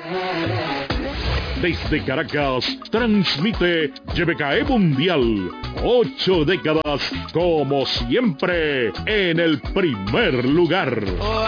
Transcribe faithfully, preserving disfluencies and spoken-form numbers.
Desde Caracas, transmite Y B K E Mundial. Ocho décadas, como siempre, en el primer lugar.